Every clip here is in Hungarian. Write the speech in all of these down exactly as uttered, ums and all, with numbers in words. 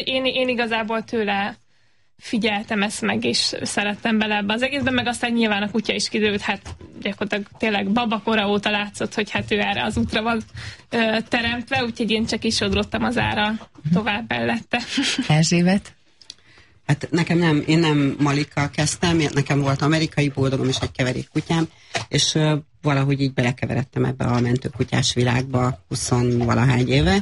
Én, én igazából tőle figyeltem ezt meg, és szerettem bele ebbe az egészben, meg aztán nyilván a kutya is kiderült, hát gyakorlatilag tényleg babakora óta látszott, hogy hát ő erre az útra van ö, teremtve, úgyhogy én csak is sodródtam az ára tovább mellette. Erzsébet? Hát nekem nem, én nem Malikkal kezdtem, nekem volt amerikai buldogom és egy keverék kutyám, és uh, valahogy így belekeveredtem ebbe a mentőkutyás világba huszonvalahány éve,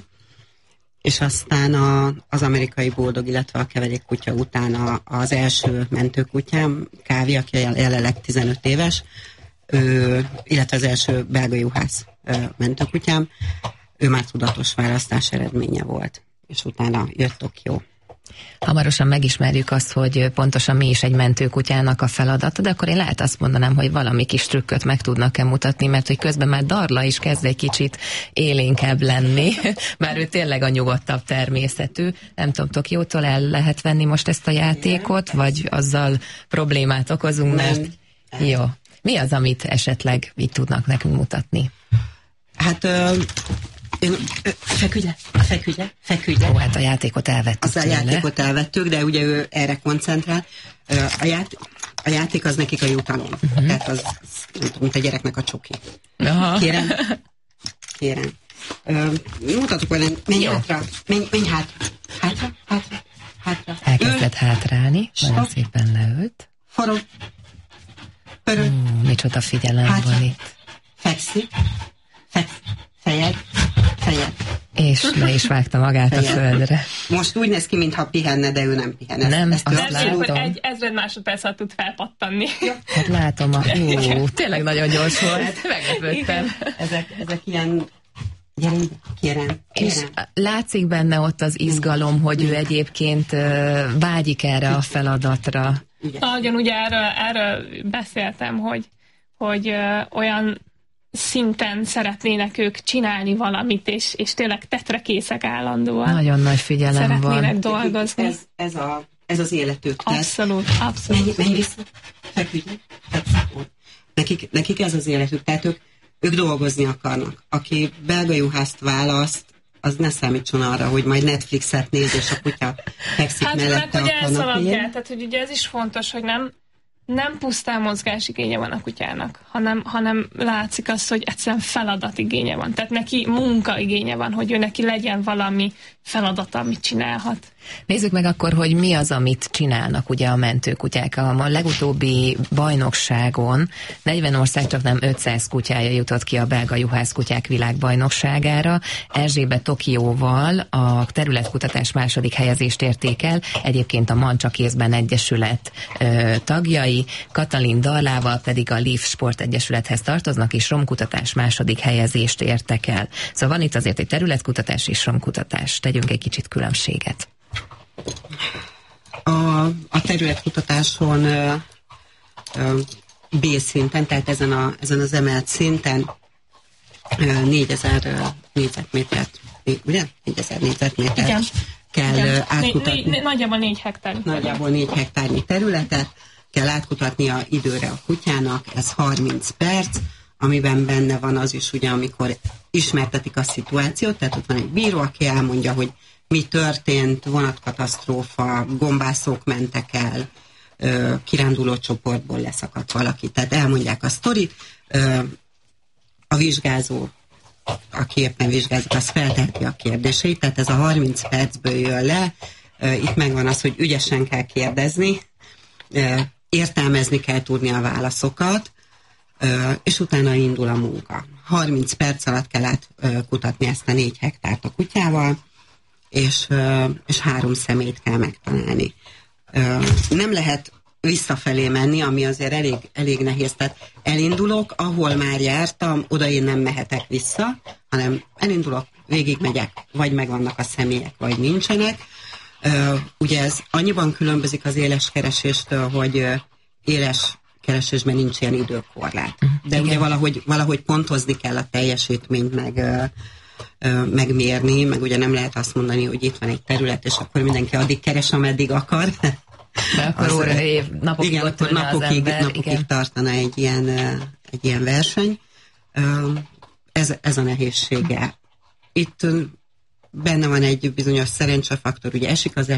és aztán a, az amerikai buldog, illetve a keverék kutya után a, az első mentőkutyám, Kávi, aki jelenleg tizenöt éves, ő, illetve az első belga juhász mentőkutyám, ő már tudatos választás eredménye volt, és utána jött Tokió. Hamarosan megismerjük azt, hogy pontosan mi is egy mentőkutyának a feladata, de akkor én lehet azt mondanám, hogy valami kis trükköt meg tudnak-e mutatni, mert hogy közben már Darla is kezd egy kicsit élénkebb lenni, bár ő tényleg a nyugodtabb természetű. Nem tudom, Tokiótól el lehet venni most ezt a játékot, vagy azzal problémát okozunk, mert jó. Mi az, amit esetleg így tudnak nekünk mutatni? Hát... Uh... Én, feküdj le, feküdj le, feküdj le. Ó, hát a játékot elvettük. Az a játékot elvettük, de ugye ő erre koncentrál. A, ját, a játék az nekik a jutalom. Uh-huh. Tehát az, mint a gyereknek a csoki. Aha. Kérem, kérem. Uh, mutatok velem, menj Jó. hátra, menj, menj hátra, hátra, hátra, hátra. Elkezdett hátrálni, nagyon szépen leült. Forog, pörög. Uh, micsoda figyelem hátra. Van itt. Fekszik, fekszik. Fejed, fejed. És le is vágta magát fejed. A földre. Most úgy néz ki, mintha pihenne, de ő nem pihen. Ezt, nem, ezt azt látom. Egy ezred másodperc alatt tud felpattanni. Hát látom, a... Hú, tényleg nagyon gyors volt. Meglepődtem. Ezek, ezek ilyen... Gyerünk, kérem, és látszik benne ott az izgalom, hogy ő egyébként uh, vágyik erre a feladatra. Nagyon, ugye erről, erről beszéltem, hogy, hogy uh, olyan szinten szeretnének ők csinálni valamit, és, és tényleg tetrekészek állandóan. Nagyon nagy figyelem szeretnének van. Szeretnének dolgozni. Ez, ez, a, ez az életük. Abszolút, tehát, abszolút. Menj, menj vissza, feküdj. Nekik, nekik ez az életük, tehát ők, ők dolgozni akarnak. Aki belga juhászt választ, az ne számítson arra, hogy majd Netflixet néz, és a kutya fekszik hát, mellette meg, a kanapén. Tehát, hogy ugye ez is fontos, hogy nem nem pusztán mozgásigénye van a kutyának, hanem, hanem látszik az, hogy egyszerűen feladatigénye van. Tehát neki munkaigénye van, hogy ő neki legyen valami feladata, amit csinálhat. Nézzük meg akkor, hogy mi az, amit csinálnak ugye a mentőkutyák. A legutóbbi bajnokságon negyven ország csak nem ötszáz kutyája jutott ki a belga juhászkutyák világbajnokságára. Erzsébet Tokióval a területkutatás második helyezést érték el, egyébként a Mancsa Kézben Egyesület ö, tagjai, Katalin Darlával pedig a Leaf Sport Egyesülethez tartoznak, és romkutatás második helyezést értek el. Szóval van itt azért egy területkutatás és romkutatás. Tegyünk egy kicsit különbséget. A, a területkutatáson ö, ö, B szinten, tehát ezen, a, ezen az emelt szinten ö, négyezer négyzetmétert, ugye? négyezer négyzetmétert Igen. kell Igen. átkutatni. Né, né, nagyjából négy hektár. Nagyjából négy hektárnyi területet kell átkutatnia időre a kutyának, ez harminc perc, amiben benne van az is, ugye, amikor ismertetik a szituációt, tehát ott van egy bíró, aki elmondja, hogy mi történt, vonatkatasztrófa, gombászok mentek el, ö, kiránduló csoportból leszakadt valaki. Tehát elmondják a sztorit, ö, a vizsgázó, aki éppen vizsgázik, az felteheti a kérdéseit, tehát ez a harminc percből jön le, ö, itt megvan az, hogy ügyesen kell kérdezni, ö, értelmezni kell tudni a válaszokat, ö, és utána indul a munka. harminc perc alatt kell átkutatni ezt a négy hektárt a kutyával, és, és három szemét kell megtalálni. Nem lehet visszafelé menni, ami azért elég, elég nehéz. Tehát elindulok, ahol már jártam, oda én nem mehetek vissza, hanem elindulok, végigmegyek, vagy megvannak a személyek, vagy nincsenek. Ugye ez annyiban különbözik az éles kereséstől, hogy éles keresésben nincs ilyen időkorlát. De igen. Ugye valahogy, valahogy pontozni kell a teljesítményt, meg megmérni, meg ugye nem lehet azt mondani, hogy itt van egy terület, és akkor mindenki addig keres, ameddig akar. De akkor az, óra, év, napokig igen, ott napokig, ember, napokig igen. tartana egy ilyen, egy ilyen verseny. Ez, ez a nehézsége. Itt benne van egy bizonyos szerencsefaktor, ugye esik az